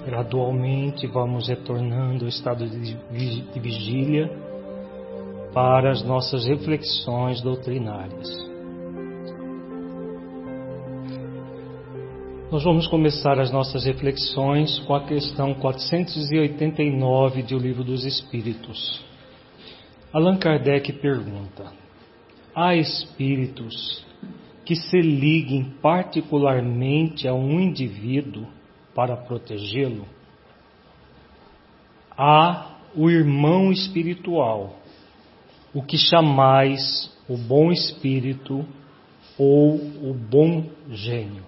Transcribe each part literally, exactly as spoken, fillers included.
Gradualmente vamos retornando ao estado de vigília para as nossas reflexões doutrinárias. Nós vamos começar as nossas reflexões com a questão quatrocentos e oitenta e nove de O Livro dos Espíritos. Allan Kardec pergunta: há espíritos que se liguem particularmente a um indivíduo para protegê-lo? Há o irmão espiritual, o que chamais o bom espírito ou o bom gênio.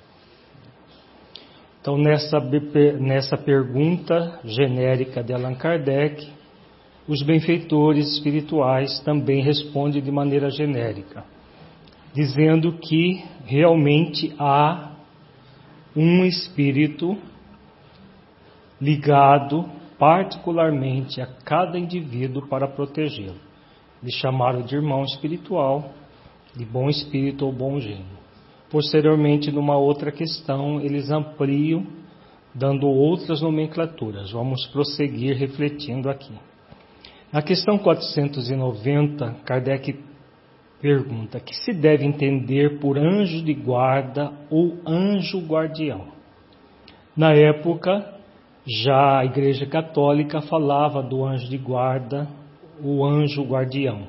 Então, nessa, nessa pergunta genérica de Allan Kardec, os benfeitores espirituais também respondem de maneira genérica, dizendo que realmente há um espírito ligado particularmente a cada indivíduo para protegê-lo. Eles chamaram de irmão espiritual, de bom espírito ou bom gênio. Posteriormente, numa outra questão, eles ampliam, dando outras nomenclaturas. Vamos prosseguir refletindo aqui. Na questão quatrocentos e noventa, Kardec pergunta: que se deve entender por anjo de guarda ou anjo guardião? Na época, já a Igreja Católica falava do anjo de guarda, o anjo guardião.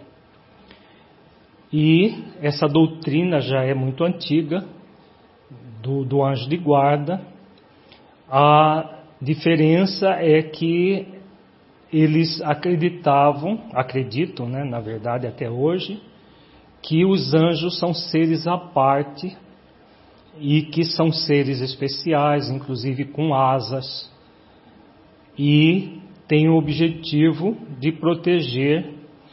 E essa doutrina já é muito antiga, do, do anjo de guarda. A diferença é que eles acreditavam, acreditam, né, na verdade até hoje, que os anjos são seres à parte e que são seres especiais, inclusive com asas, e têm o objetivo de proteger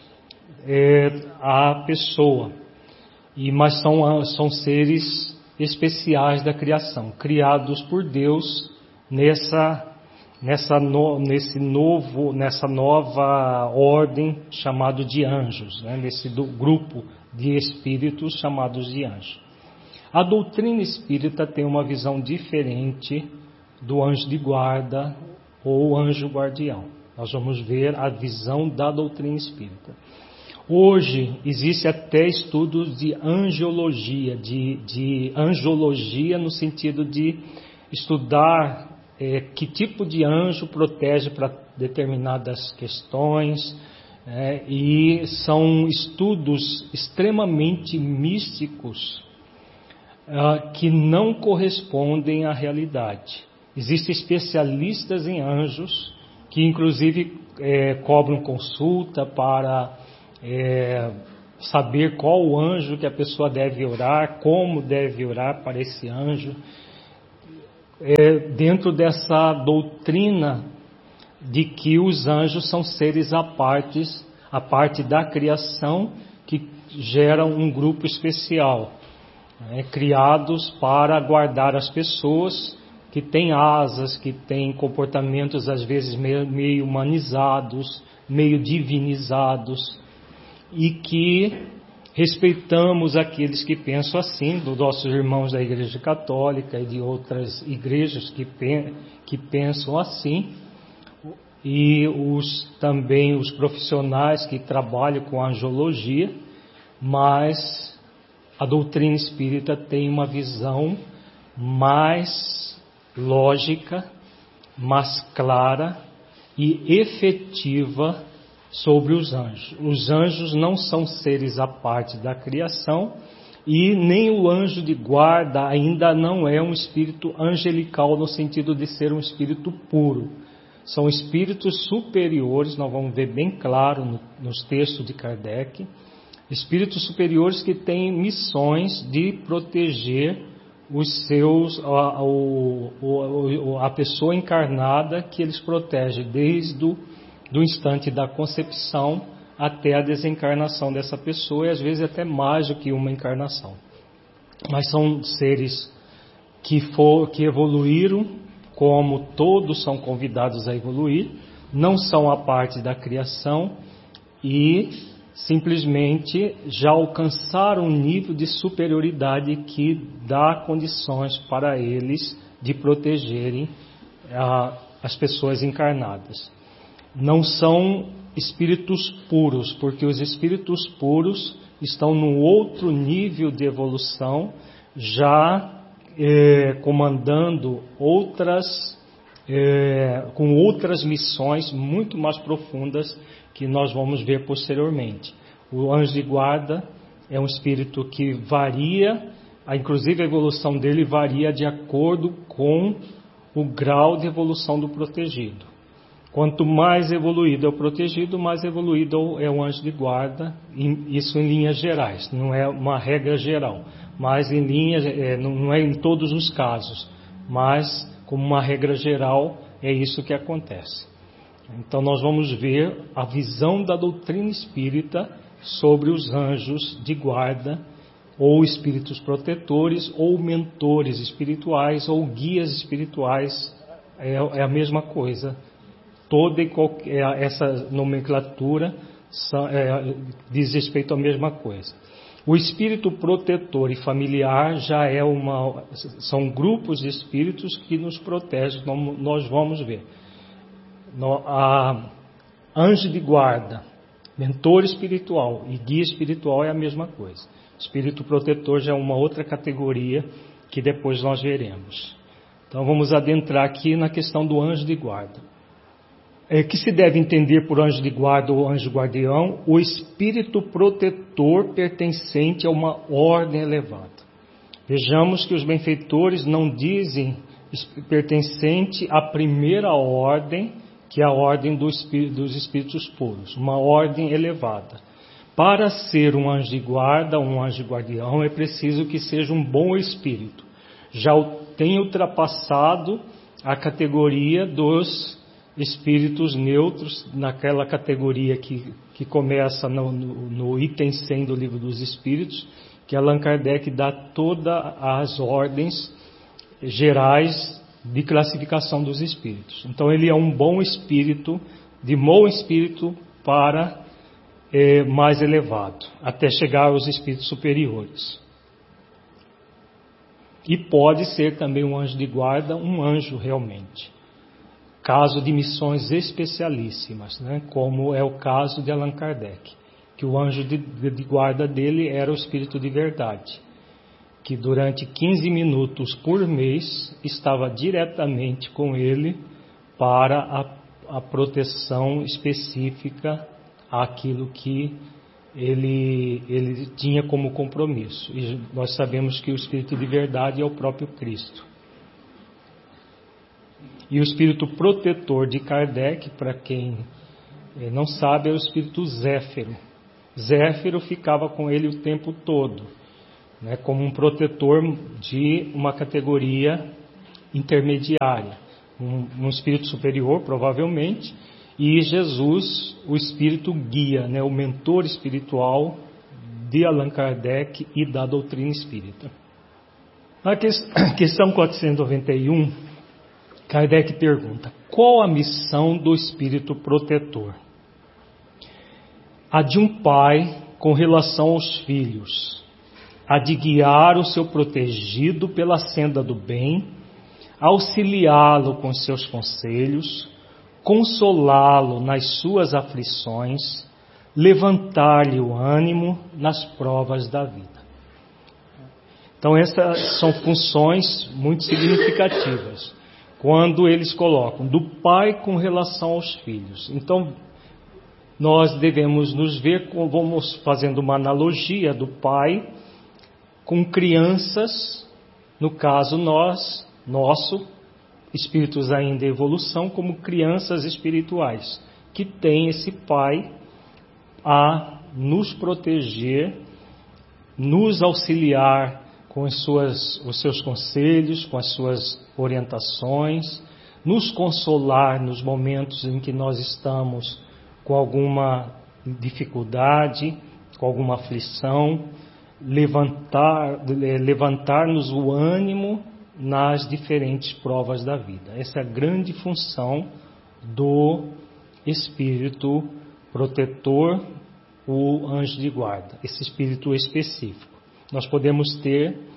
é, a pessoa. E, mas são, são seres especiais da criação, criados por Deus nessa Nessa, no, nesse novo, nessa nova ordem chamado de anjos, né? Nesse do, grupo de espíritos chamados de anjos. A doutrina espírita tem uma visão diferente do anjo de guarda ou anjo guardião. Nós vamos ver a visão da doutrina espírita. Hoje existe até estudos de angiologia, de, de angiologia no sentido de estudar É, que tipo de anjo protege para determinadas questões, é, e são estudos extremamente místicos é, que não correspondem à realidade. Existem especialistas em anjos que inclusive é, cobram consulta para é, saber qual o anjo que a pessoa deve orar, como deve orar para esse anjo. É, dentro dessa doutrina de que os anjos são seres à parte, à parte da criação, que geram um grupo especial, né, criados para guardar as pessoas, que têm asas, que têm comportamentos às vezes meio, meio humanizados, meio divinizados, e que respeitamos aqueles que pensam assim, dos nossos irmãos da Igreja Católica e de outras igrejas que, que pensam assim, e os, também os profissionais que trabalham com angiologia, mas a doutrina espírita tem uma visão mais lógica, mais clara e efetiva sobre os anjos. Os anjos não são seres à parte da criação, e nem o anjo de guarda ainda não é um espírito angelical no sentido de ser um espírito puro. São espíritos superiores, nós vamos ver bem claro no, nos textos de Kardec, espíritos superiores que têm missões de proteger os seus, a, a, a pessoa encarnada que eles protegem desde o do instante da concepção até a desencarnação dessa pessoa, e às vezes até mais do que uma encarnação. Mas são seres que, for, que evoluíram, como todos são convidados a evoluir, não são a parte da criação e simplesmente já alcançaram um nível de superioridade que dá condições para eles de protegerem a, as pessoas encarnadas. Não são espíritos puros, porque os espíritos puros estão num outro nível de evolução, já é, comandando outras, é, com outras missões muito mais profundas que nós vamos ver posteriormente. O anjo de guarda é um espírito que varia, inclusive a evolução dele varia de acordo com o grau de evolução do protegido. Quanto mais evoluído é o protegido, mais evoluído é o anjo de guarda, isso em linhas gerais, não é uma regra geral, mas em linhas, é, não é em todos os casos, mas como uma regra geral é isso que acontece. Então nós vamos ver a visão da doutrina espírita sobre os anjos de guarda, ou espíritos protetores, ou mentores espirituais, ou guias espirituais, é, é a mesma coisa. Toda e qualquer, essa nomenclatura é, diz respeito à mesma coisa. O espírito protetor e familiar já é uma, são grupos de espíritos que nos protegem, nós vamos ver. No, a anjo de guarda, mentor espiritual e guia espiritual é a mesma coisa. Espírito protetor já é uma outra categoria que depois nós veremos. Então vamos adentrar aqui na questão do anjo de guarda. É que se deve entender por anjo de guarda ou anjo guardião o espírito protetor pertencente a uma ordem elevada. Vejamos que os benfeitores não dizem pertencente à primeira ordem, que é a ordem do espírito, dos espíritos puros, uma ordem elevada. Para ser um anjo de guarda, um anjo guardião, é preciso que seja um bom espírito. Já tenha ultrapassado a categoria dos espíritos neutros, naquela categoria que, que começa no, no, no item cem do Livro dos Espíritos, que Allan Kardec dá todas as ordens gerais de classificação dos espíritos. Então ele é um bom espírito, de bom espírito para é, mais elevado, até chegar aos espíritos superiores. E pode ser também um anjo de guarda, um anjo realmente. Caso de missões especialíssimas, né? Como é o caso de Allan Kardec, que o anjo de, de guarda dele era o espírito de verdade, que durante quinze minutos por mês estava diretamente com ele para a, a proteção específica àquilo que ele, ele tinha como compromisso. E nós sabemos que o espírito de verdade é o próprio Cristo. E o espírito protetor de Kardec, para quem não sabe, é o espírito Zéfiro. Zéfiro ficava com ele o tempo todo, né, como um protetor de uma categoria intermediária, um, um espírito superior, provavelmente, e Jesus, o espírito guia, né, o mentor espiritual de Allan Kardec e da doutrina espírita. Na questão quatrocentos e noventa e um, Kardec pergunta: qual a missão do espírito protetor? A de um pai com relação aos filhos, a de guiar o seu protegido pela senda do bem, auxiliá-lo com seus conselhos, consolá-lo nas suas aflições, levantar-lhe o ânimo nas provas da vida. Então essas são funções muito significativas, quando eles colocam do pai com relação aos filhos. Então nós devemos nos ver, vamos fazendo uma analogia do pai com crianças, no caso nós, nosso, espíritos ainda em evolução, como crianças espirituais, que tem esse pai a nos proteger, nos auxiliar com as suas, os seus conselhos, com as suas orientações, nos consolar nos momentos em que nós estamos com alguma dificuldade, com alguma aflição, levantar, levantar-nos o ânimo nas diferentes provas da vida. Essa é a grande função do espírito protetor, o anjo de guarda, esse espírito específico. Nós podemos ter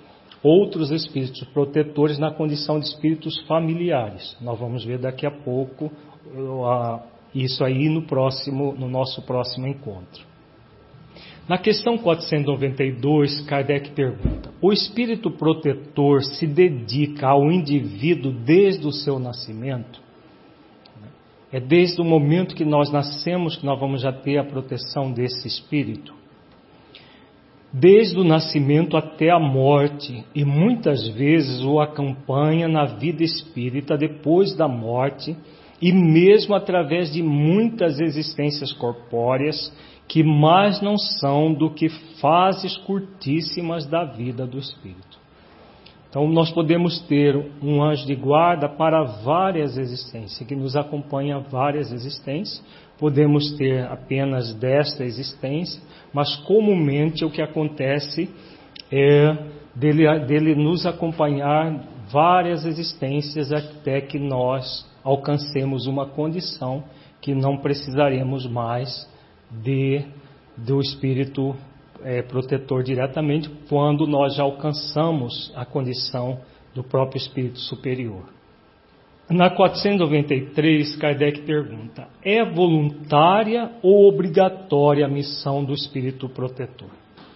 outros espíritos protetores na condição de espíritos familiares. Nós vamos ver daqui a pouco uh, isso aí no, próximo, no nosso próximo encontro. Na questão quatrocentos e noventa e dois, Kardec pergunta: o espírito protetor se dedica ao indivíduo desde o seu nascimento? É desde o momento que nós nascemos que nós vamos já ter a proteção desse espírito? Desde o nascimento até a morte, e muitas vezes o acompanha na vida espírita depois da morte, e mesmo através de muitas existências corpóreas que mais não são do que fases curtíssimas da vida do espírito. Então nós podemos ter um anjo de guarda para várias existências, que nos acompanha várias existências. Podemos ter apenas desta existência, mas comumente o que acontece é dele, dele nos acompanhar várias existências até que nós alcancemos uma condição que não precisaremos mais de, do espírito é, protetor diretamente, quando nós já alcançamos a condição do próprio espírito superior. Na quatrocentos e noventa e três, Kardec pergunta: é voluntária ou obrigatória a missão do espírito protetor?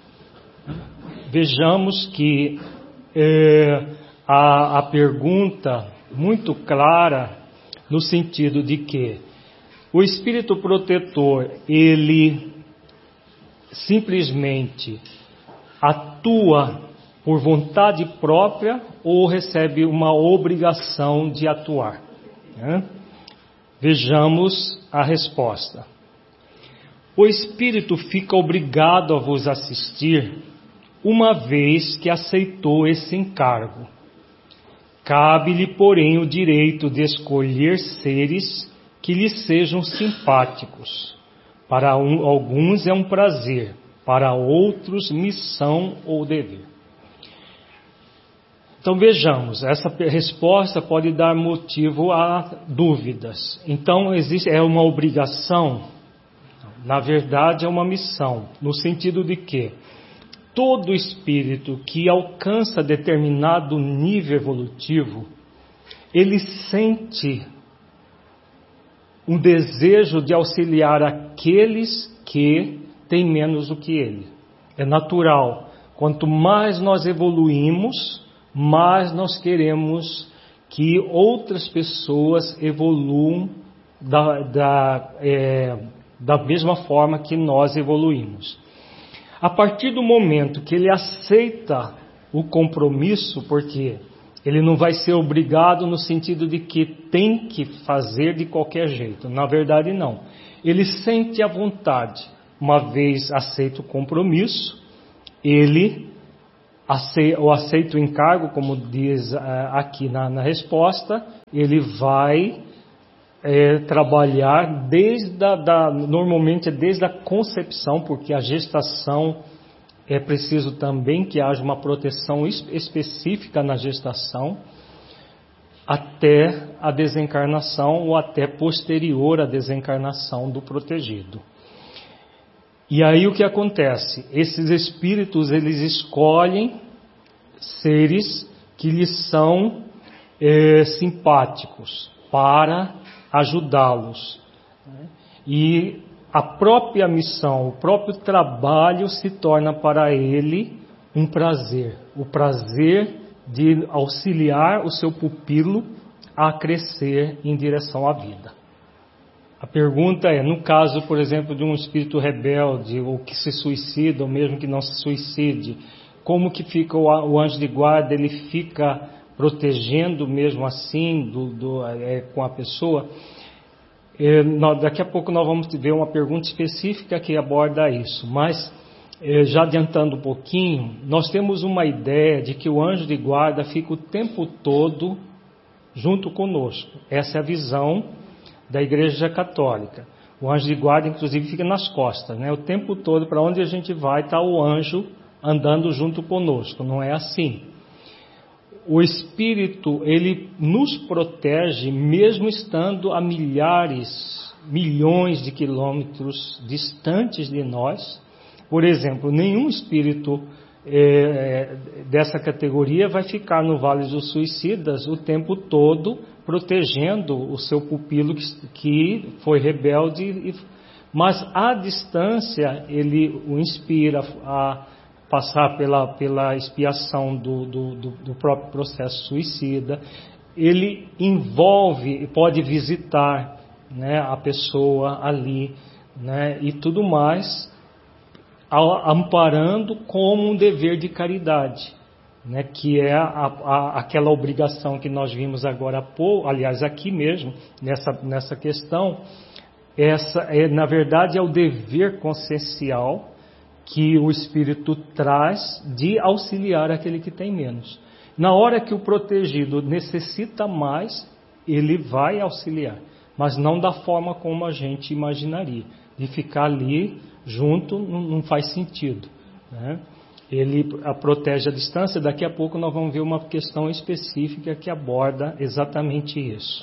Vejamos que é, a, a pergunta muito clara no sentido de que o espírito protetor, ele simplesmente atua por vontade própria ou recebe uma obrigação de atuar? Né? Vejamos a resposta. O espírito fica obrigado a vos assistir uma vez que aceitou esse encargo. Cabe-lhe, porém, o direito de escolher seres que lhe sejam simpáticos. Para um, alguns é um prazer, para outros missão ou dever. Então vejamos, essa resposta pode dar motivo a dúvidas. Então existe, é uma obrigação? Na verdade é uma missão, no sentido de que todo espírito que alcança determinado nível evolutivo, ele sente um desejo de auxiliar aqueles que têm menos do que ele. É natural. Quanto mais nós evoluímos, mais nós queremos que outras pessoas evoluam da, da, é, da mesma forma que nós evoluímos. A partir do momento que ele aceita o compromisso, porque ele não vai ser obrigado no sentido de que tem que fazer de qualquer jeito. Na verdade, não. Ele sente a vontade. Uma vez aceita o compromisso, ele aceita o encargo, como diz aqui na, na resposta, ele vai é, trabalhar desde a, da, normalmente é desde a concepção, porque a gestação é preciso também que haja uma proteção específica na gestação, até a desencarnação ou até posterior à desencarnação do protegido. E aí o que acontece? Esses espíritos, eles escolhem seres que lhes são é, simpáticos para ajudá-los. E a própria missão, o próprio trabalho se torna para ele um prazer. O prazer de auxiliar o seu pupilo a crescer em direção à vida. A pergunta é, no caso, por exemplo, de um espírito rebelde, ou que se suicida, ou mesmo que não se suicide, como que fica o, o anjo de guarda? Ele fica protegendo mesmo assim do, do, é, com a pessoa? É, nós, daqui a pouco nós vamos ver uma pergunta específica que aborda isso, mas é, já adiantando um pouquinho, nós temos uma ideia de que o anjo de guarda fica o tempo todo junto conosco. Essa é a visão da Igreja Católica. O anjo de guarda, inclusive, fica nas costas, né? O tempo todo, para onde a gente vai, está o anjo andando junto conosco. Não é assim. O Espírito, ele nos protege, mesmo estando a milhares, milhões de quilômetros distantes de nós. Por exemplo, nenhum espírito é, dessa categoria vai ficar no Vale dos Suicidas o tempo todo, protegendo o seu pupilo que, que foi rebelde, e, mas à distância ele o inspira a passar pela, pela expiação do, do, do, do próprio processo suicida. Ele envolve, pode visitar, né, a pessoa ali, né, e tudo mais, amparando como um dever de caridade, né, que é a, a, aquela obrigação que nós vimos agora há pouco, aliás, aqui mesmo, nessa, nessa questão. Essa é, na verdade, é o dever consciencial que o Espírito traz de auxiliar aquele que tem menos. Na hora que o protegido necessita mais, ele vai auxiliar, mas não da forma como a gente imaginaria. De ficar ali junto não, não faz sentido, né? Ele a protege à distância. Daqui a pouco nós vamos ver uma questão específica que aborda exatamente isso.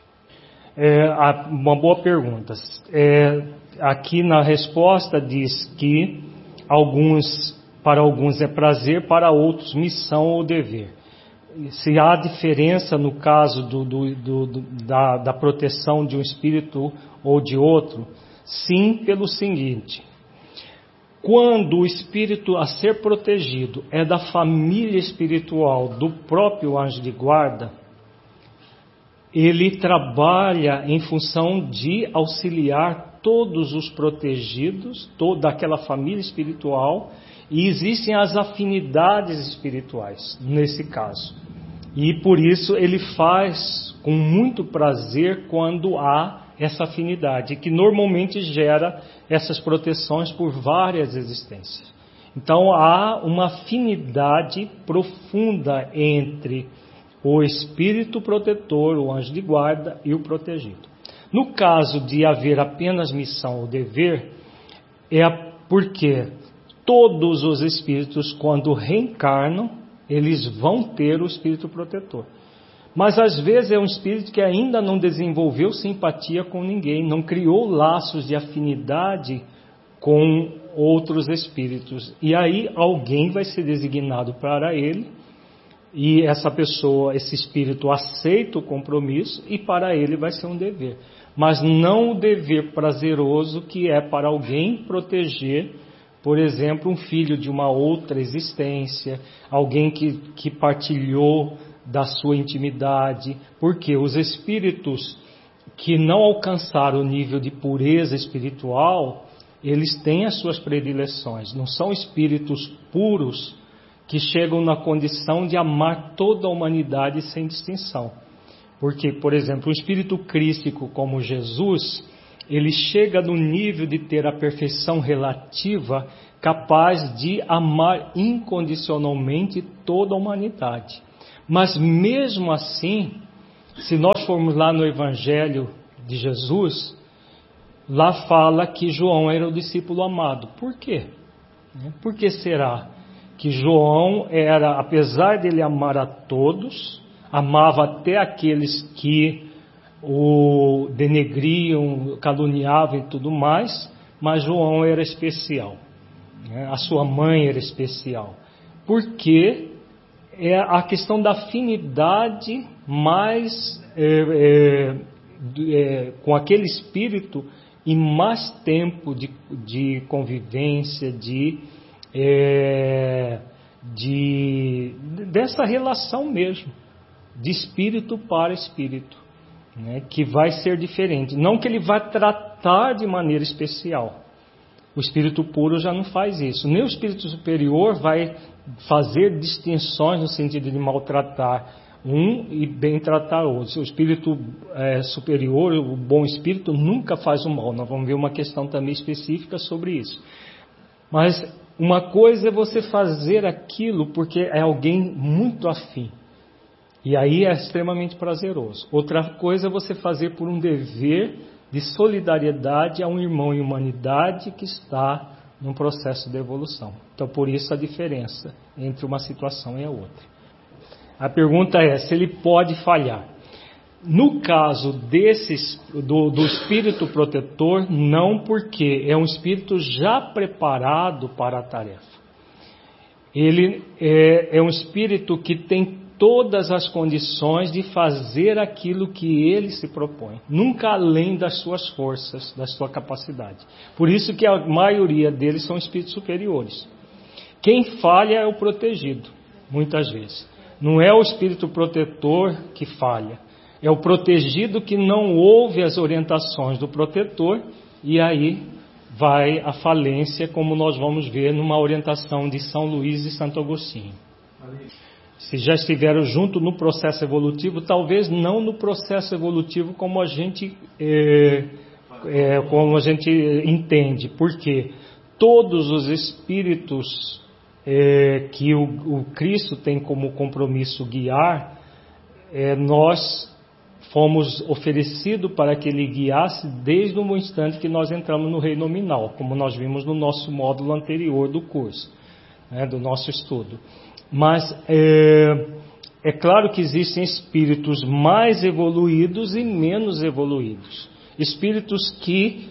É, uma boa pergunta. É, aqui na resposta diz que alguns, para alguns é prazer, para outros missão ou dever. Se há diferença no caso do, do, do, do, da, da proteção de um espírito ou de outro? Sim, pelo seguinte: quando o espírito a ser protegido é da família espiritual do próprio anjo de guarda, ele trabalha em função de auxiliar todos os protegidos, toda aquela família espiritual, e existem as afinidades espirituais nesse caso. E por isso ele faz com muito prazer quando há essa afinidade, que normalmente gera essas proteções por várias existências. Então há uma afinidade profunda entre o espírito protetor, o anjo de guarda, e o protegido. No caso de haver apenas missão ou dever, é porque todos os espíritos, quando reencarnam, eles vão ter o espírito protetor. Mas às vezes é um espírito que ainda não desenvolveu simpatia com ninguém, não criou laços de afinidade com outros espíritos. E aí alguém vai ser designado para ele, e essa pessoa, esse espírito, aceita o compromisso, e para ele vai ser um dever. Mas não o dever prazeroso que é para alguém proteger, por exemplo, um filho de uma outra existência, alguém que, que partilhou da sua intimidade, porque os espíritos que não alcançaram o nível de pureza espiritual, eles têm as suas predileções, não são espíritos puros que chegam na condição de amar toda a humanidade sem distinção. Porque, por exemplo, o espírito crístico como Jesus, ele chega no nível de ter a perfeição relativa, capaz de amar incondicionalmente toda a humanidade. Mas mesmo assim, se nós formos lá no Evangelho de Jesus, lá fala que João era o discípulo amado. Por quê? Por que será que João era, apesar dele amar a todos, amava até aqueles que o denegriam, caluniavam e tudo mais, mas João era especial, né? A sua mãe era especial, porque é a questão da afinidade mais é, é, é, com aquele espírito e mais tempo de, de convivência, de, é, de dessa relação mesmo, de espírito para espírito, né, que vai ser diferente. Não que ele vai tratar de maneira especial. O espírito puro já não faz isso. Nem o espírito superior vai fazer distinções no sentido de maltratar um e bem tratar outro. O espírito é, superior, o bom espírito, nunca faz o mal. Nós vamos ver uma questão também específica sobre isso. Mas uma coisa é você fazer aquilo porque é alguém muito afim. E aí é extremamente prazeroso. Outra coisa é você fazer por um dever de solidariedade a um irmão em humanidade que está num processo de evolução. Então, por isso a diferença entre uma situação e a outra. A pergunta é se ele pode falhar. No caso desses, do, do espírito protetor, não, porque é um espírito já preparado para a tarefa. ele é, é um espírito que tem todas as condições de fazer aquilo que ele se propõe, nunca além das suas forças, da sua capacidade. Por isso que a maioria deles são espíritos superiores. Quem falha é o protegido, muitas vezes. Não é o espírito protetor que falha, é o protegido que não ouve as orientações do protetor, e aí vai a falência, como nós vamos ver numa orientação de São Luís e Santo Agostinho. Se já estiveram junto no processo evolutivo, talvez não no processo evolutivo como a gente, é, é, como a gente entende, porque todos os espíritos é, que o, o Cristo tem como compromisso guiar, é, nós fomos oferecidos para que ele guiasse desde o instante que nós entramos no reino nominal, como nós vimos no nosso módulo anterior do curso, né, do nosso estudo. Mas é, é claro que existem espíritos mais evoluídos e menos evoluídos. Espíritos que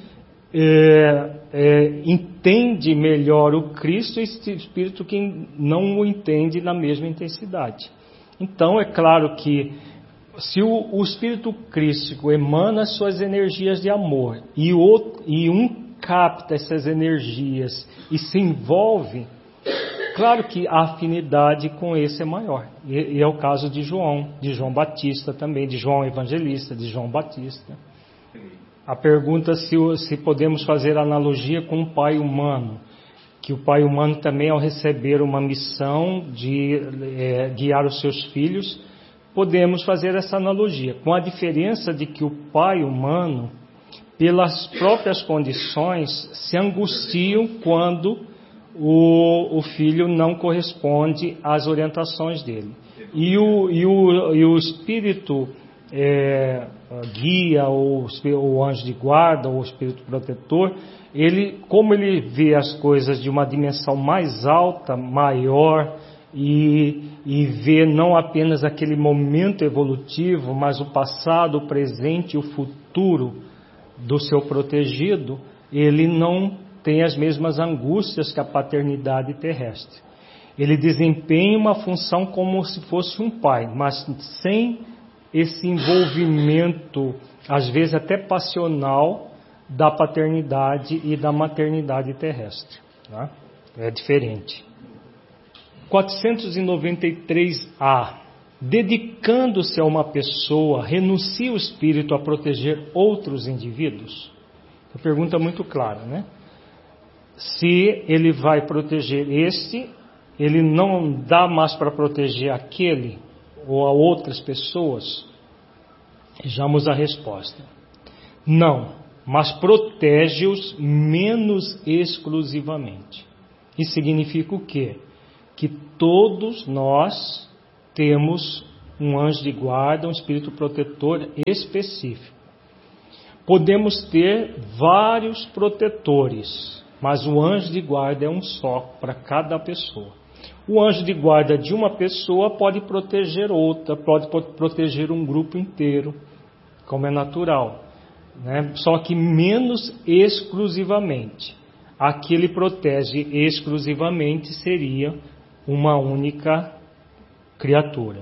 é, é, entendem melhor o Cristo e espírito que não o entende na mesma intensidade. Então é claro que se o, o espírito crístico emana suas energias de amor e, o, e um capta essas energias e se envolve, claro que a afinidade com esse é maior. E, e é o caso de João, de João Batista também, de João Evangelista, de João Batista. A pergunta se, se podemos fazer analogia com o pai humano, que o pai humano também, ao receber uma missão de é, guiar os seus filhos, podemos fazer essa analogia, com a diferença de que o pai humano, pelas próprias condições, se angustiam quando o, o filho não corresponde às orientações dele. E o, e o, e o espírito é, guia, ou o anjo de guarda, ou o espírito protetor, ele, como ele vê as coisas de uma dimensão mais alta, maior, e, e vê não apenas aquele momento evolutivo, mas o passado, o presente e o futuro do seu protegido, ele não tem as mesmas angústias que a paternidade terrestre. Ele desempenha uma função como se fosse um pai, mas sem esse envolvimento, às vezes até passional, da paternidade e da maternidade terrestre. Tá? É diferente. quatrocentos e noventa e três A. Dedicando-se a uma pessoa, renuncia o espírito a proteger outros indivíduos? A pergunta é muito clara, né? Se ele vai proteger este, ele não dá mais para proteger aquele ou a outras pessoas? Vejamos a resposta. Não, mas protege-os menos exclusivamente. Isso significa o quê? Que todos nós temos um anjo de guarda, um espírito protetor específico. Podemos ter vários protetores, mas o anjo de guarda é um só para cada pessoa. O anjo de guarda de uma pessoa pode proteger outra, pode proteger um grupo inteiro, como é natural, né? Só que menos exclusivamente. Aqui ele protege exclusivamente seria uma única criatura.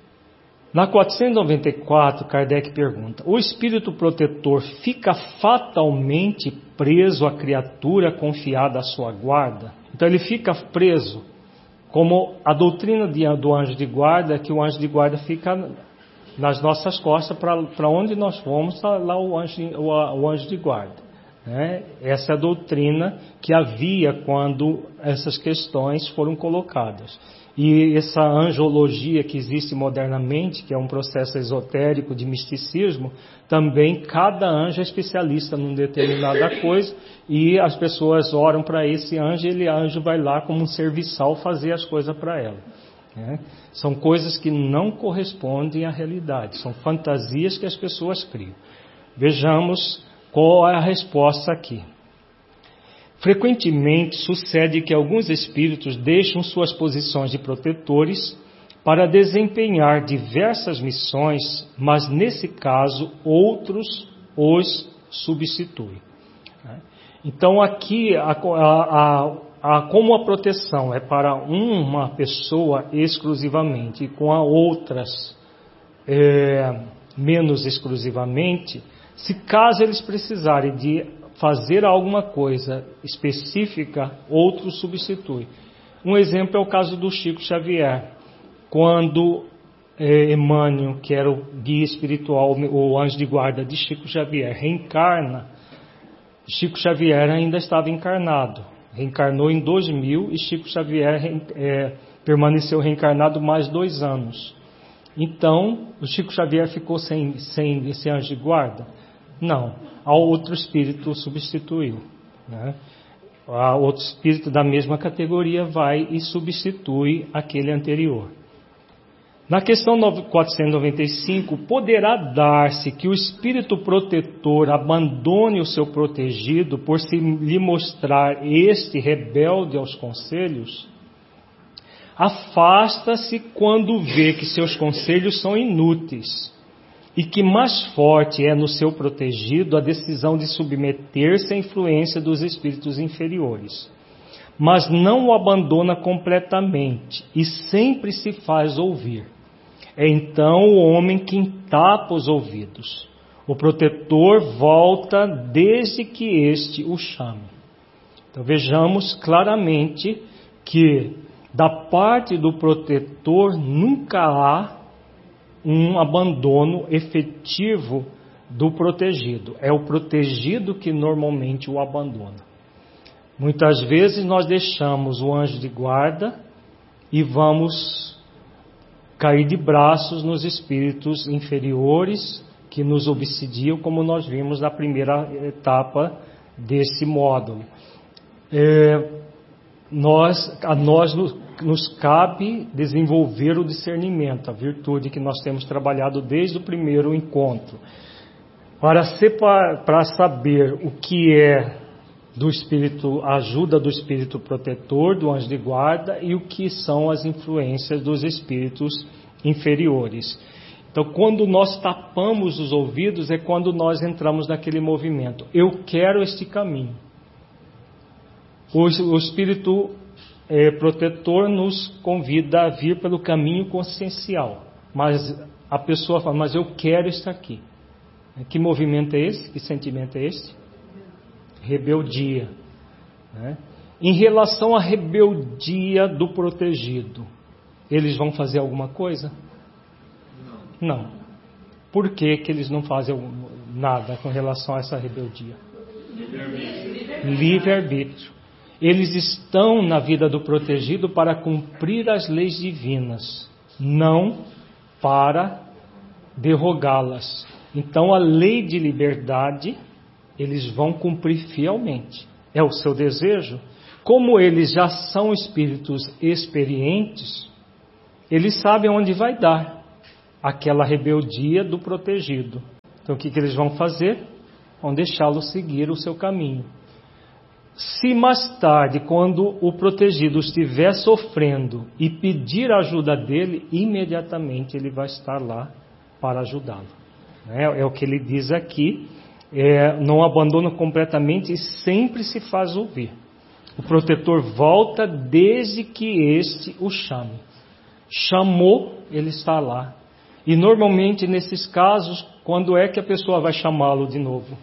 Na quatrocentos e noventa e quatro, Kardec pergunta: o espírito protetor fica fatalmente preso à criatura confiada à sua guarda? Então ele fica preso, como a doutrina de, do anjo de guarda, é que o anjo de guarda fica nas nossas costas, para onde nós fomos, está lá o anjo, o, o anjo de guarda. Né? Essa é a doutrina que havia quando essas questões foram colocadas. E essa angiologia que existe modernamente, que é um processo esotérico de misticismo, também cada anjo é especialista numa determinada coisa, e as pessoas oram para esse anjo, e ele anjo vai lá como um serviçal fazer as coisas para ela. Né? São coisas que não correspondem à realidade, são fantasias que as pessoas criam. Vejamos qual é a resposta aqui. Frequentemente sucede que alguns espíritos deixam suas posições de protetores para desempenhar diversas missões, mas nesse caso outros os substituem. Então aqui a, a, a, como a proteção é para uma pessoa exclusivamente e com a outras é, menos exclusivamente, se caso eles precisarem de fazer alguma coisa específica, outro substitui. Um exemplo é o caso do Chico Xavier. Quando é, Emmanuel, que era o guia espiritual, o anjo de guarda de Chico Xavier, reencarna, Chico Xavier ainda estava encarnado. Reencarnou em dois mil e Chico Xavier é, permaneceu reencarnado mais dois anos. Então, o Chico Xavier ficou sem, sem esse anjo de guarda? Não. A outro espírito substituiu, né? A outro espírito da mesma categoria vai e substitui aquele anterior. Na questão quatrocentos e noventa e cinco, poderá dar-se que o espírito protetor abandone o seu protegido por se lhe mostrar este rebelde aos conselhos? Afasta-se quando vê que seus conselhos são inúteis e que mais forte é no seu protegido a decisão de submeter-se à influência dos espíritos inferiores. Mas não o abandona completamente e sempre se faz ouvir. É então o homem que entapa os ouvidos. O protetor volta desde que este o chame. Então vejamos claramente que da parte do protetor nunca há um abandono efetivo do protegido. É o protegido que normalmente o abandona. Muitas vezes nós deixamos o anjo de guarda e vamos cair de braços nos espíritos inferiores que nos obsidiam, como nós vimos na primeira etapa desse módulo. É, nós, a nós nos, nos cabe desenvolver o discernimento, a virtude que nós temos trabalhado desde o primeiro encontro, para, separ, para saber o que é do espírito, a ajuda do espírito protetor, do anjo de guarda, e o que são as influências dos espíritos inferiores. Então, quando nós tapamos os ouvidos, é quando nós entramos naquele movimento. Eu quero este caminho. O, o espírito é, protetor nos convida a vir pelo caminho consciencial, mas a pessoa fala, mas eu quero estar aqui. Que movimento é esse? Que sentimento é esse? Rebeldia, né? Em relação à rebeldia do protegido, eles vão fazer alguma coisa? Não. Não. Por que que eles não fazem nada com relação a essa rebeldia? Livre-arbítrio. Livre-arbítrio. Eles estão na vida do protegido para cumprir as leis divinas, não para derrogá-las. Então a lei de liberdade eles vão cumprir fielmente. É o seu desejo. Como eles já são espíritos experientes, eles sabem onde vai dar aquela rebeldia do protegido. Então o que, que eles vão fazer? Vão deixá-lo seguir o seu caminho. Se mais tarde, quando o protegido estiver sofrendo e pedir a ajuda dele, imediatamente ele vai estar lá para ajudá-lo. É, é o que ele diz aqui. É, não abandona completamente e sempre se faz ouvir. O protetor volta desde que este o chame. Chamou, ele está lá. E normalmente nesses casos, quando é que a pessoa vai chamá-lo de novo?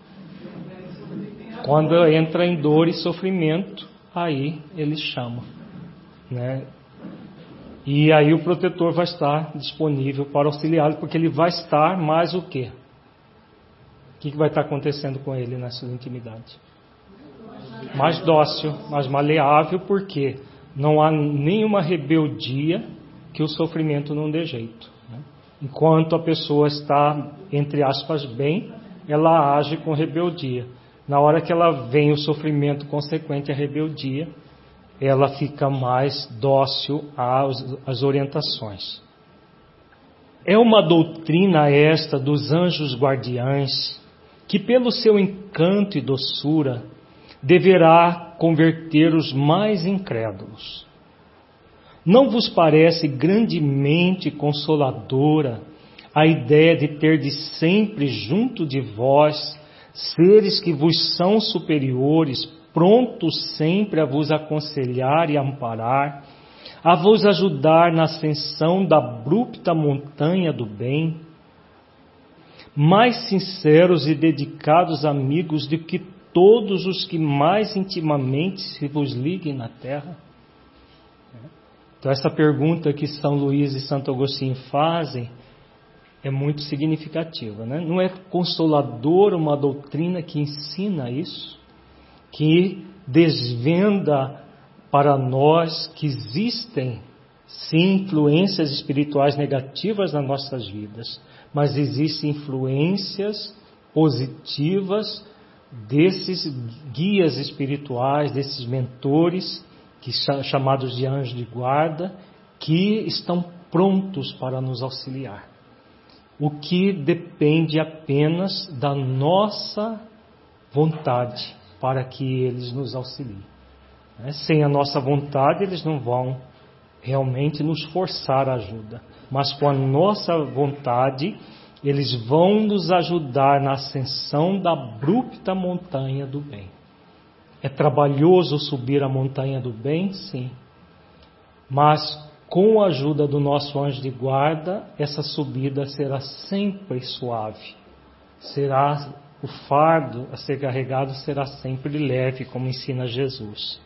Quando entra em dor e sofrimento, aí ele chama, né? E aí o protetor vai estar disponível para auxiliá-lo, porque ele vai estar mais o quê? O que vai estar acontecendo com ele nessa intimidade? Mais dócil, mais maleável, porque não há nenhuma rebeldia que o sofrimento não dê jeito, né? Enquanto a pessoa está, entre aspas, bem, ela age com rebeldia. Na hora que ela vem o sofrimento consequente à rebeldia, ela fica mais dócil às, às orientações. É uma doutrina esta dos anjos guardiães, que pelo seu encanto e doçura deverá converter os mais incrédulos. Não vos parece grandemente consoladora a ideia de ter de sempre junto de vós seres que vos são superiores prontos sempre a vos aconselhar e amparar, a vos ajudar na ascensão da abrupta montanha do bem, mais sinceros e dedicados amigos do que todos os que mais intimamente se vos liguem na terra? Então essa pergunta que São Luís e Santo Agostinho fazem é muito significativa, né? Não é consolador uma doutrina que ensina isso, que desvenda para nós que existem sim influências espirituais negativas nas nossas vidas, mas existem influências positivas desses guias espirituais, desses mentores, que são chamados de anjos de guarda, que estão prontos para nos auxiliar. O que depende apenas da nossa vontade para que eles nos auxiliem. Sem a nossa vontade, eles não vão realmente nos forçar a ajuda, mas com a nossa vontade, eles vão nos ajudar na ascensão da abrupta montanha do bem. É trabalhoso subir a montanha do bem? Sim. Mas com a ajuda do nosso anjo de guarda, essa subida será sempre suave. Será o fardo a ser carregado será sempre leve, como ensina Jesus.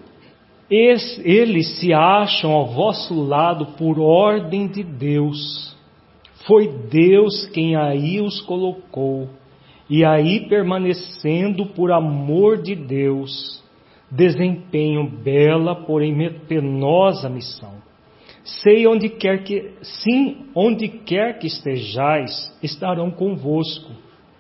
Eles se acham ao vosso lado por ordem de Deus. Foi Deus quem aí os colocou, e aí permanecendo por amor de Deus, desempenham bela, porém penosa missão. Sei onde quer que, sim, onde quer que estejais, estarão convosco.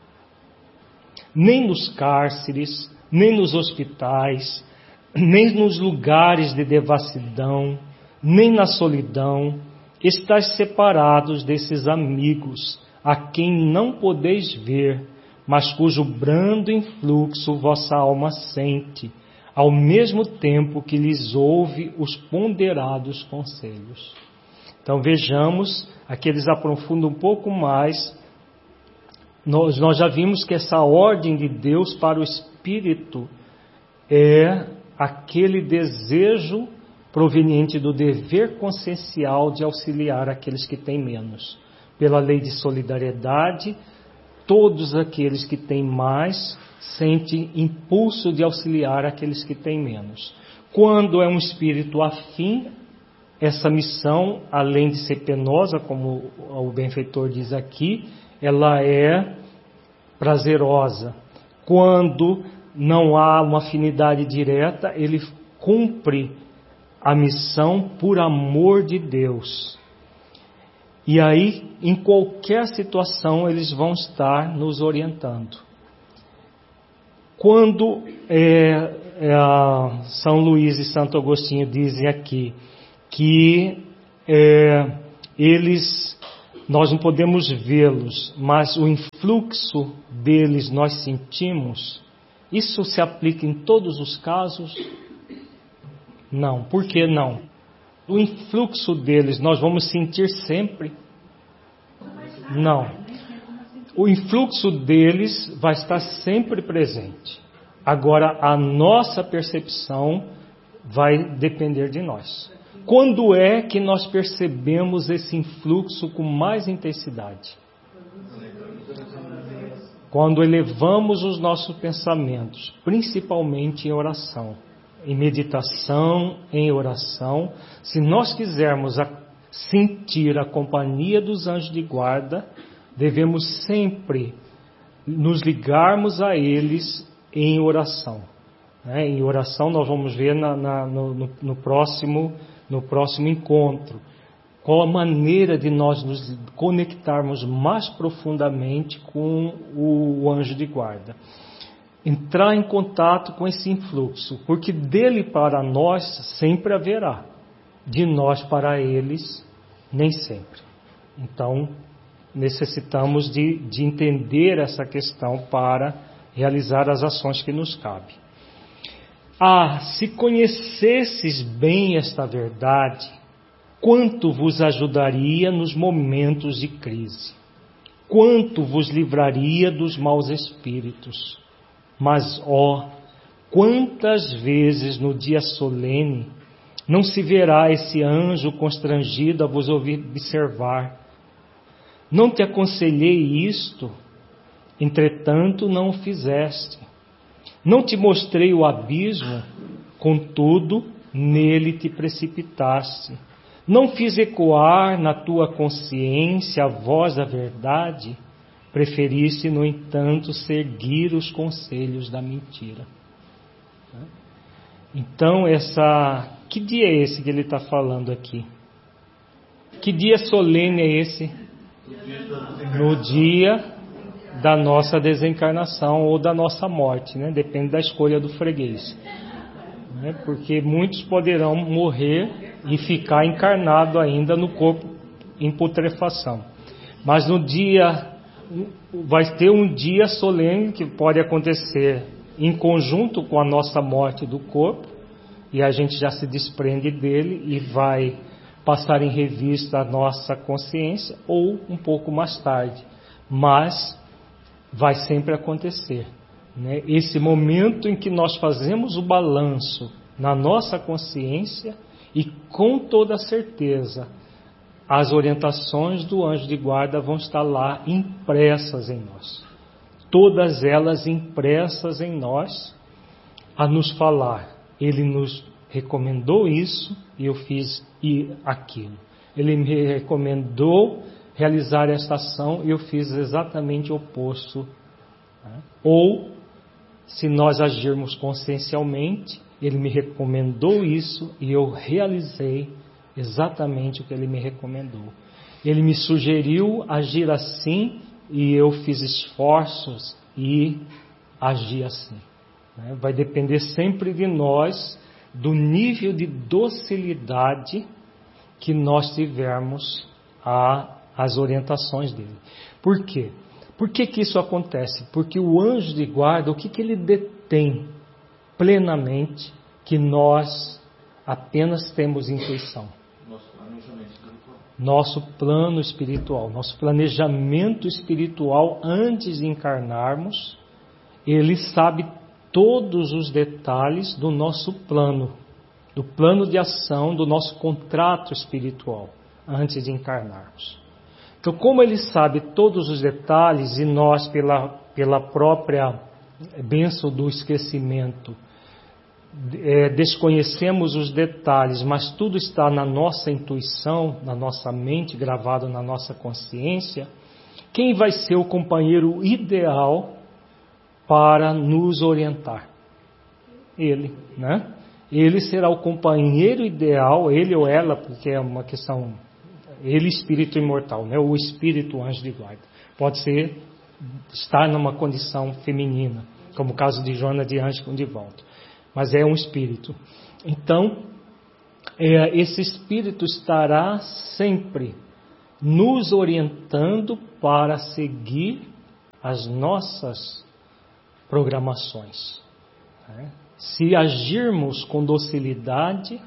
Nem nos cárceres, nem nos hospitais, nem nos lugares de devassidão, nem na solidão, estáis separados desses amigos, a quem não podeis ver, mas cujo brando influxo vossa alma sente, ao mesmo tempo que lhes ouve os ponderados conselhos. Então vejamos, aqui eles aprofundam um pouco mais. Nós, nós já vimos que essa ordem de Deus para o Espírito é aquele desejo proveniente do dever consciencial de auxiliar aqueles que têm menos. Pela lei de solidariedade, todos aqueles que têm mais sentem impulso de auxiliar aqueles que têm menos. Quando é um espírito afim, essa missão, além de ser penosa, como o benfeitor diz aqui, ela é prazerosa. Quando não há uma afinidade direta, ele cumpre a missão por amor de Deus. E aí, em qualquer situação, eles vão estar nos orientando. Quando é, é, São Luís e Santo Agostinho dizem aqui que é, eles, nós não podemos vê-los, mas o influxo deles nós sentimos, isso se aplica em todos os casos? Não. Por que não? O influxo deles nós vamos sentir sempre? Não. O influxo deles vai estar sempre presente. Agora, a nossa percepção vai depender de nós. Quando é que nós percebemos esse influxo com mais intensidade? Quando elevamos os nossos pensamentos, principalmente em oração, em meditação, em oração. Se nós quisermos a, sentir a companhia dos anjos de guarda, devemos sempre nos ligarmos a eles em oração. Né? Em oração nós vamos ver na, na, no, no, no, próximo, no próximo encontro qual a maneira de nós nos conectarmos mais profundamente com o, o anjo de guarda. Entrar em contato com esse influxo, porque dele para nós sempre haverá, de nós para eles nem sempre. Então necessitamos de, de entender essa questão para realizar as ações que nos cabem. Ah, se conhecesses bem esta verdade, quanto vos ajudaria nos momentos de crise, quanto vos livraria dos maus espíritos. Mas, ó, Quantas vezes no dia solene não se verá esse anjo constrangido a vos ouvir observar? Não te aconselhei isto, entretanto não o fizeste. Não te mostrei o abismo, contudo nele te precipitaste. Não fiz ecoar na tua consciência a voz da verdade, preferiste, no entanto, seguir os conselhos da mentira. Então, essa, que dia é esse que ele está falando aqui? Que dia solene é esse? No dia da nossa desencarnação ou da nossa morte, né? Depende da escolha do freguês. Né? Porque muitos poderão morrer e ficar encarnado ainda no corpo em putrefação. Mas no dia, vai ter um dia solene que pode acontecer em conjunto com a nossa morte do corpo, e a gente já se desprende dele e vai passar em revista a nossa consciência, ou um pouco mais tarde. Mas vai sempre acontecer, né? Esse momento em que nós fazemos o balanço na nossa consciência e com toda certeza as orientações do anjo de guarda vão estar lá impressas em nós. Todas elas impressas em nós a nos falar. Ele nos recomendou isso e eu fiz aquilo. Ele me recomendou realizar esta ação e eu fiz exatamente o oposto. Ou, se nós agirmos consciencialmente, ele me recomendou isso e eu realizei exatamente o que ele me recomendou. Ele me sugeriu agir assim e eu fiz esforços e agi assim. Vai depender sempre de nós, do nível de docilidade que nós tivermos às orientações dele. Por quê? Por que que isso acontece? Porque o anjo de guarda, o que que ele detém plenamente, que nós apenas temos intuição? Nosso planejamento espiritual. Nosso plano espiritual, nosso planejamento espiritual antes de encarnarmos, ele sabe todos os detalhes do nosso plano, do plano de ação, do nosso contrato espiritual, antes de encarnarmos. Então, como ele sabe todos os detalhes e nós, pela, pela própria bênção do esquecimento, é, desconhecemos os detalhes, mas tudo está na nossa intuição, na nossa mente, gravado na nossa consciência, quem vai ser o companheiro ideal para nos orientar? Ele, né? Ele será o companheiro ideal, ele ou ela, porque é uma questão, ele espírito imortal, né? O espírito anjo de guarda. Pode ser, estar numa condição feminina, como o caso de Joana de Ângeles de Volta. Mas é um espírito. Então, é, esse espírito estará sempre nos orientando para seguir as nossas programações. Né? Se agirmos com docilidade,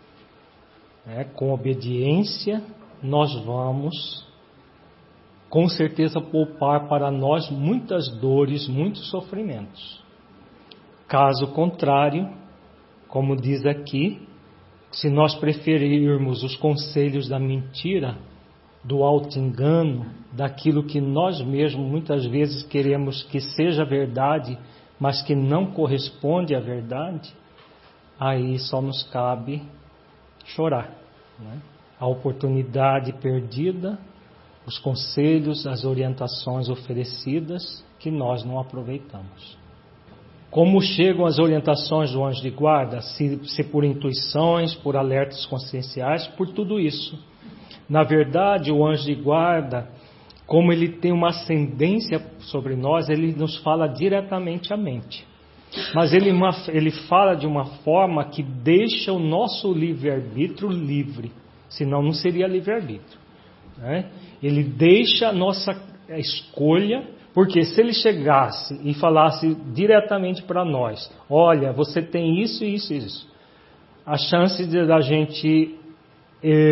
né, com obediência, nós vamos com certeza poupar para nós muitas dores, muitos sofrimentos. Caso contrário, como diz aqui, se nós preferirmos os conselhos da mentira, do auto-engano, daquilo que nós mesmos muitas vezes queremos que seja verdade, mas que não corresponde à verdade, aí só nos cabe chorar, né? A oportunidade perdida, os conselhos, as orientações oferecidas que nós não aproveitamos. Como chegam as orientações do anjo de guarda? Se, se por intuições, por alertas conscienciais, por tudo isso. Na verdade, o anjo de guarda, como ele tem uma ascendência sobre nós, ele nos fala diretamente à mente. Mas ele, ele fala de uma forma que deixa o nosso livre-arbítrio livre. Senão não seria livre-arbítrio. Né? Ele deixa a nossa escolha, porque se ele chegasse e falasse diretamente para nós, olha, você tem isso, isso, isso, as chances de a gente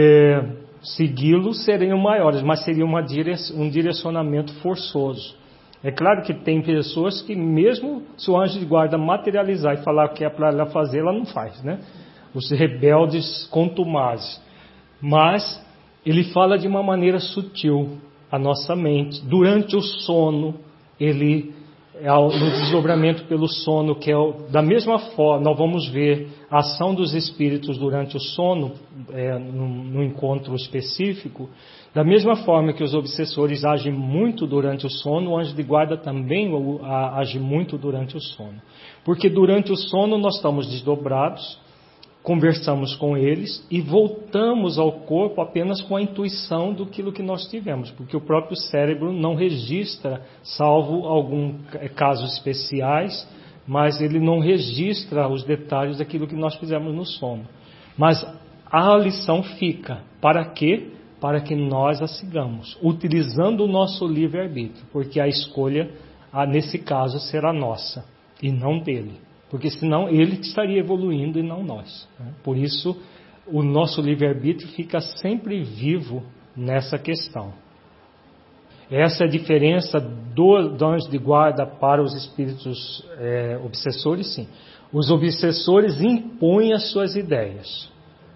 é, segui-lo seriam maiores, mas seria uma dire... um direcionamento forçoso. É claro que tem pessoas que mesmo se o anjo de guarda materializar e falar o que é para ela fazer, ela não faz, né? Os rebeldes contumazes. Mas ele fala de uma maneira sutil a nossa mente. Durante o sono, ele, no desdobramento pelo sono, que é da mesma forma, nós vamos ver a ação dos espíritos durante o sono, é, no, no encontro específico. Da mesma forma que os obsessores agem muito durante o sono, o anjo de guarda também age muito durante o sono. Porque durante o sono nós estamos desdobrados, conversamos com eles e voltamos ao corpo apenas com a intuição do que nós tivemos, porque o próprio cérebro não registra, salvo alguns casos especiais, mas ele não registra os detalhes daquilo que nós fizemos no sono. Mas a lição fica. Para quê? Para que nós a sigamos, utilizando o nosso livre-arbítrio, porque a escolha, nesse caso, será nossa e não dele. Porque senão ele estaria evoluindo e não nós. Por isso, o nosso livre-arbítrio fica sempre vivo nessa questão. Essa é a diferença do, do anjo de guarda para os espíritos é, obsessores, sim. Os obsessores impõem as suas ideias.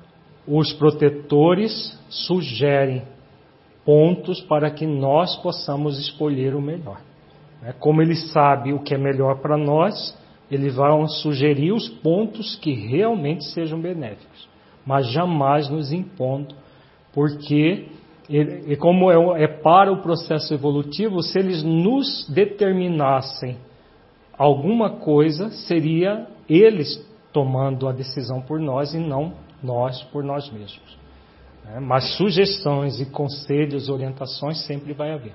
Os protetores sugerem pontos para que nós possamos escolher o melhor. Como ele sabe o que é melhor para nós, ele vai sugerir os pontos que realmente sejam benéficos, mas jamais nos impondo, porque ele, como é, é para o processo evolutivo, se eles nos determinassem alguma coisa, seria eles tomando a decisão por nós e não nós por nós mesmos. É, mas sugestões e conselhos, orientações sempre vai haver.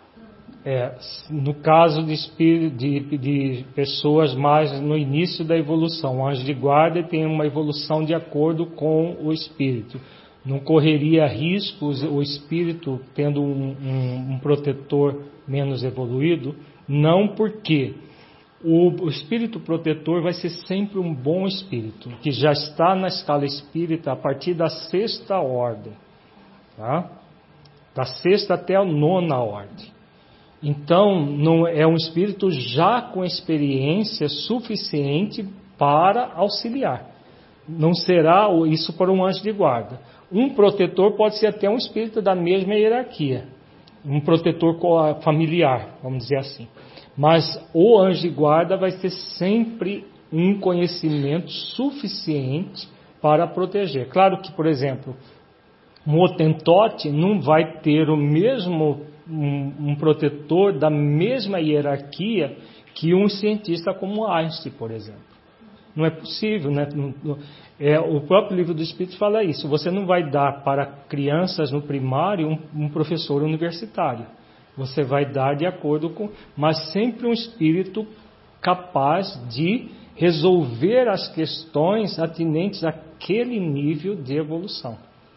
É, no caso de, de, de pessoas mais no início da evolução, o anjo de guarda tem uma evolução de acordo com o espírito. Não correria riscos o espírito tendo um, um, um protetor menos evoluído? Não, porque o, o espírito protetor vai ser sempre um bom espírito, que já está na escala espírita a partir da sexta ordem, tá? Da sexta até a nona ordem. Então, não é um espírito já com experiência suficiente para auxiliar. Não será isso para um anjo de guarda. Um protetor pode ser até um espírito da mesma hierarquia. Um protetor familiar, vamos dizer assim. Mas o anjo de guarda vai ter sempre um conhecimento suficiente para proteger. Claro que, por exemplo, um Hotentote não vai ter o mesmo Um, um protetor da mesma hierarquia que um cientista como Einstein, por exemplo. Não é possível, né? É, o próprio livro do Espírito fala isso. Você não vai dar para crianças no primário um, um professor universitário. Você vai dar de acordo com... Mas sempre um espírito capaz de resolver as questões atinentes àquele nível de evolução.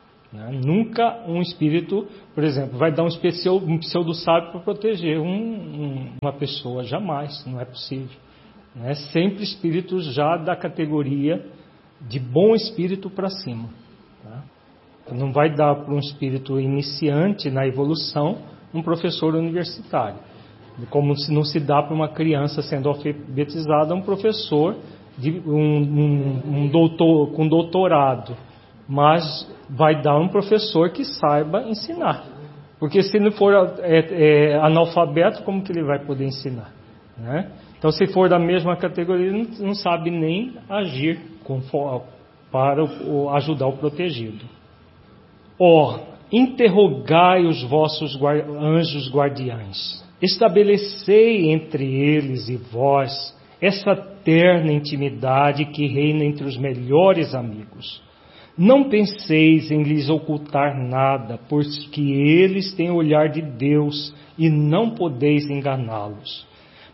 Nunca um espírito, por exemplo, vai dar um, especial, um pseudo-sábio para proteger um, um, uma pessoa. Jamais, não é possível. É sempre espíritos já da categoria de bom espírito para cima. Tá? Não vai dar para um espírito iniciante na evolução um professor universitário. Como se não se dá para uma criança sendo alfabetizada um professor de um, um, um doutor, com doutorado. Mas vai dar um professor que saiba ensinar. Porque se não for é, é, analfabeto, como que ele vai poder ensinar? Né? Então, se for da mesma categoria, ele não, não sabe nem agir com, para o, ajudar o protegido. Ó, oh, interrogai os vossos guarda, anjos guardiães. Estabelecei entre eles e vós essa terna intimidade que reina entre os melhores amigos. Não penseis em lhes ocultar nada, pois que eles têm o olhar de Deus e não podeis enganá-los.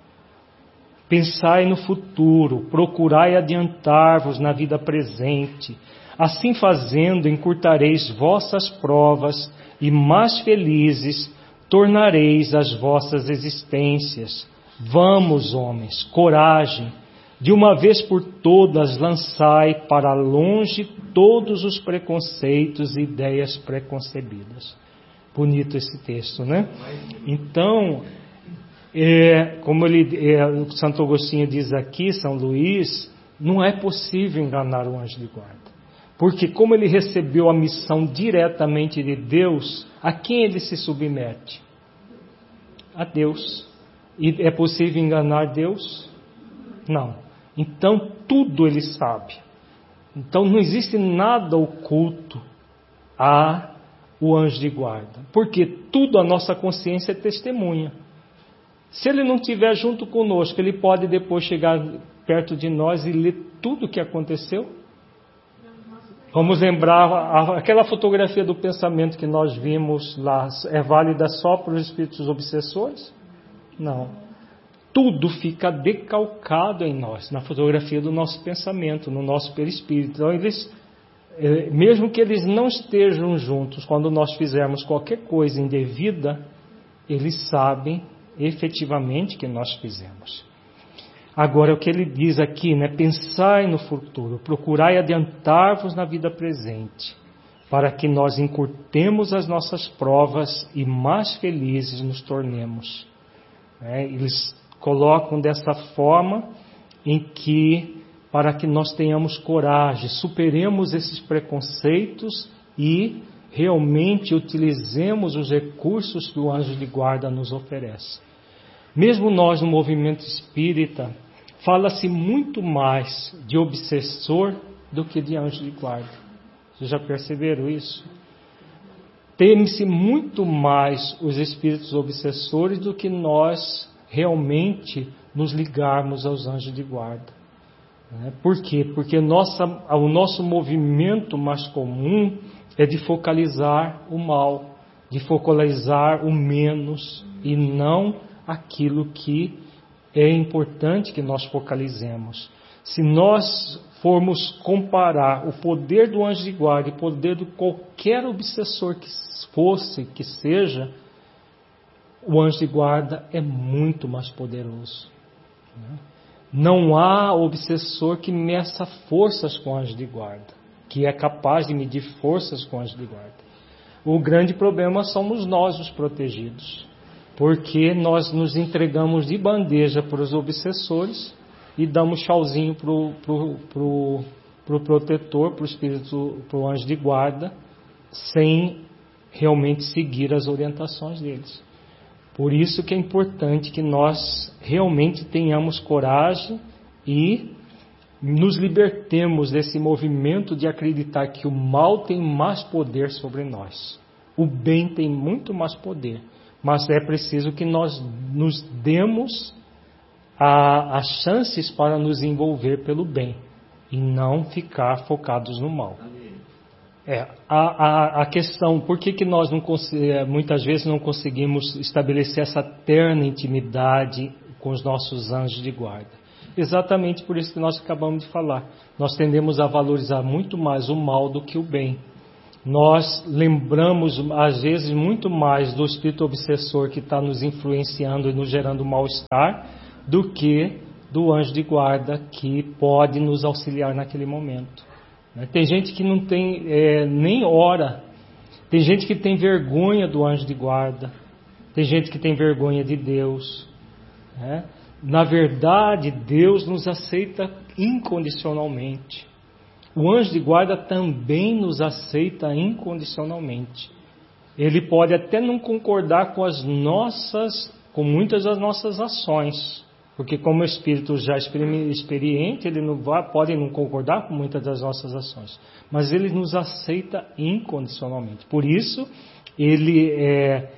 Pensai no futuro, procurai adiantar-vos na vida presente. Assim fazendo, encurtareis vossas provas e mais felizes tornareis as vossas existências. Vamos, homens, coragem! De uma vez por todas, lançai para longe todos os preconceitos e ideias preconcebidas. Bonito esse texto, né? Então, É, como ele, é, o Santo Agostinho diz aqui, São Luís, não é possível enganar o anjo de guarda. Porque como ele recebeu a missão diretamente de Deus, a quem ele se submete? A Deus. E é possível enganar Deus? Não. Então tudo ele sabe. Então não existe nada oculto a o anjo de guarda. Porque tudo a nossa consciência é testemunha. Se ele não estiver junto conosco, ele pode depois chegar perto de nós e ler tudo o que aconteceu? Vamos lembrar, aquela fotografia do pensamento que nós vimos lá, é válida só para os espíritos obsessores? Não. Tudo fica decalcado em nós, na fotografia do nosso pensamento, no nosso perispírito. Então, eles, mesmo que eles não estejam juntos, quando nós fizermos qualquer coisa indevida, eles sabem efetivamente que nós fizemos. Agora, o que ele diz aqui, né? Pensai no futuro, procurai adiantar-vos na vida presente, para que nós encurtemos as nossas provas e mais felizes nos tornemos. É, eles colocam dessa forma em que, para que nós tenhamos coragem, superemos esses preconceitos e realmente utilizemos os recursos que o anjo de guarda nos oferece. Mesmo nós no movimento espírita, fala-se muito mais de obsessor do que de anjo de guarda. Vocês já perceberam isso? Teme-se muito mais os espíritos obsessores do que nós realmente nos ligarmos aos anjos de guarda. Por quê? Porque nossa, o nosso movimento mais comum é de focalizar o mal, de focalizar o menos e não aquilo que é importante que nós focalizemos. Se nós formos comparar o poder do anjo de guarda e o poder de qualquer obsessor que fosse, que seja, o anjo de guarda é muito mais poderoso. Não há obsessor que meça forças com o anjo de guarda, que é capaz de medir forças com o anjo de guarda. O grande problema somos nós, os protegidos. Porque nós nos entregamos de bandeja para os obsessores e damos tchauzinho para o pro, pro, pro protetor, para o espírito, para o anjo de guarda, sem realmente seguir as orientações deles. Por isso que é importante que nós realmente tenhamos coragem e nos libertemos desse movimento de acreditar que o mal tem mais poder sobre nós. O bem tem muito mais poder. Mas é preciso que nós nos demos a, as chances para nos envolver pelo bem e não ficar focados no mal. É, a, a, a questão, por que, que nós não, muitas vezes não conseguimos estabelecer essa terna intimidade com os nossos anjos de guarda? Exatamente por isso que nós acabamos de falar. Nós tendemos a valorizar muito mais o mal do que o bem. Nós lembramos, às vezes, muito mais do espírito obsessor que está nos influenciando e nos gerando mal-estar do que do anjo de guarda que pode nos auxiliar naquele momento. Tem gente que não tem é, nem hora, tem gente que tem vergonha do anjo de guarda, tem gente que tem vergonha de Deus. Né? Na verdade, Deus nos aceita incondicionalmente. O anjo de guarda também nos aceita incondicionalmente. Ele pode até não concordar com as nossas, com muitas das nossas ações, porque como espírito já experiente, ele não vai, pode não concordar com muitas das nossas ações, mas ele nos aceita incondicionalmente. Por isso, ele é,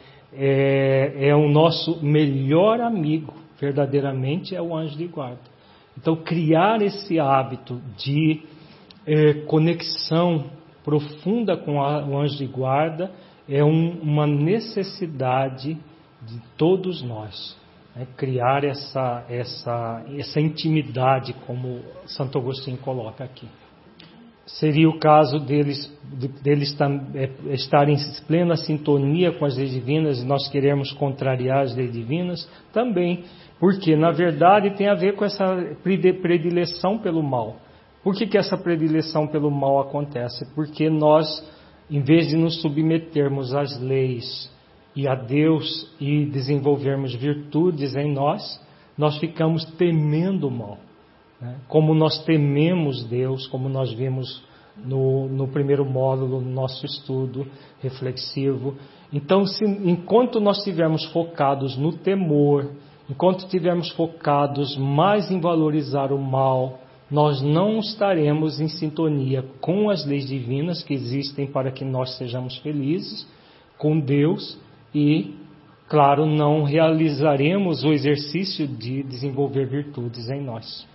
é, é o nosso melhor amigo, verdadeiramente é o anjo de guarda. Então, criar esse hábito de É, conexão profunda com a, o anjo de guarda é um, uma necessidade de todos nós, né? Criar essa, essa, essa intimidade, como Santo Agostinho coloca aqui. Seria o caso deles, de, deles tam, é, estarem em plena sintonia com as leis divinas e nós queremos contrariar as leis divinas? Também, porque na verdade tem a ver com essa predileção pelo mal. Por que que essa predileção pelo mal acontece? Porque nós, em vez de nos submetermos às leis e a Deus e desenvolvermos virtudes em nós, nós ficamos temendo o mal. Né? Como nós tememos Deus, como nós vimos no, no primeiro módulo do nosso estudo reflexivo. Então, se, enquanto nós estivermos focados no temor, enquanto estivermos focados mais em valorizar o mal, nós não estaremos em sintonia com as leis divinas que existem para que nós sejamos felizes, com Deus e, claro, não realizaremos o exercício de desenvolver virtudes em nós.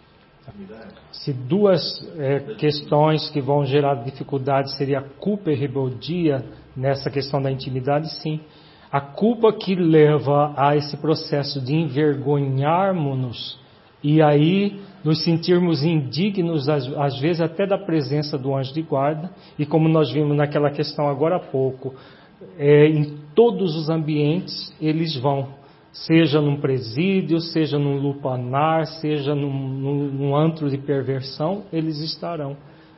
Se duas é, questões que vão gerar dificuldade seria culpa e rebeldia nessa questão da intimidade, sim. A culpa que leva a esse processo de envergonharmos-nos e aí nos sentirmos indignos, às, às vezes até da presença do anjo de guarda, e como nós vimos naquela questão agora há pouco, é, em todos os ambientes eles vão, seja num presídio, seja num lupanar, seja num, num, num antro de perversão, eles estarão.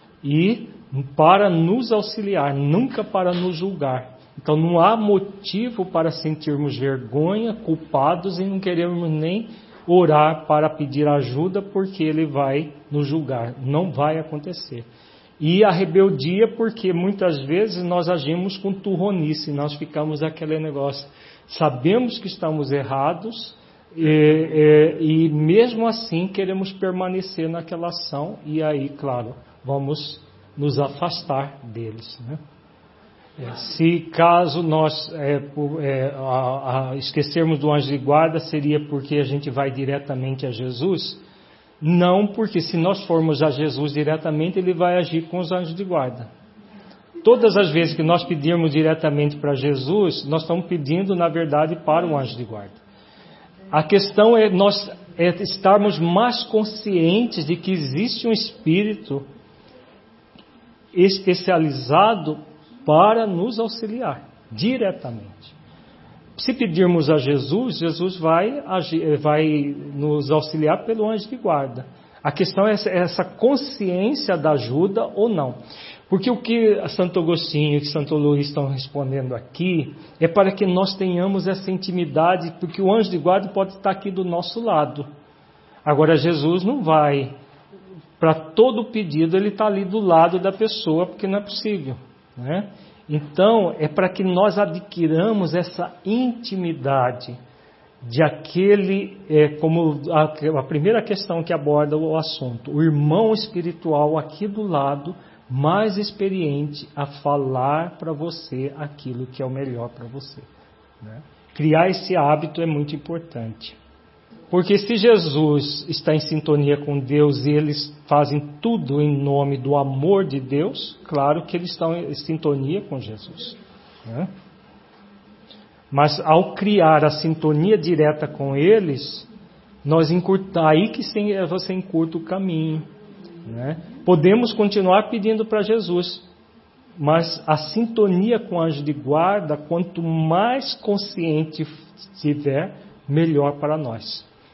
E para nos auxiliar, nunca para nos julgar. Então não há motivo para sentirmos vergonha, culpados e não queremos nem orar para pedir ajuda porque ele vai nos julgar. Não vai acontecer. E a rebeldia porque muitas vezes nós agimos com turronice, nós ficamos aquele negócio, sabemos que estamos errados e, e, e mesmo assim queremos permanecer naquela ação e aí, claro, vamos nos afastar deles, né? É, se caso nós é, é, a, a esquecermos do anjo de guarda, seria porque a gente vai diretamente a Jesus? Não, porque se nós formos a Jesus diretamente, ele vai agir com os anjos de guarda. Todas as vezes que nós pedirmos diretamente para Jesus, nós estamos pedindo, na verdade, para o anjo de guarda. A questão é nós é estarmos mais conscientes de que existe um espírito especializado para nos auxiliar diretamente. Se pedirmos a Jesus, Jesus vai, agir, vai nos auxiliar pelo anjo de guarda. A questão é essa consciência da ajuda ou não. Porque o que Santo Agostinho e Santo Luís estão respondendo aqui é para que nós tenhamos essa intimidade, porque o anjo de guarda pode estar aqui do nosso lado. Agora Jesus não vai. Para todo pedido ele está ali do lado da pessoa, porque não é possível, né? Então é para que nós adquiramos essa intimidade de aquele, é, como a, a primeira questão que aborda o assunto, o irmão espiritual aqui do lado, mais experiente a falar para você aquilo que é o melhor para você, né? Criar esse hábito é muito importante. Porque se Jesus está em sintonia com Deus e eles fazem tudo em nome do amor de Deus, claro que eles estão em sintonia com Jesus, né? Mas ao criar a sintonia direta com eles, nós encurta, aí que você encurta o caminho, né? Podemos continuar pedindo para Jesus, mas a sintonia com o anjo de guarda, quanto mais consciente estiver, melhor para nós.